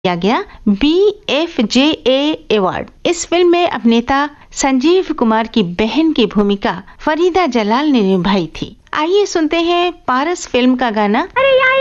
दिया गया BFJA award. इस फिल्म में अभिनेता संजीव कुमार की बहन की भूमिका फरीदा जलाल ने निभाई थी। आइए सुनते हैं पारस फिल्म का गाना अरे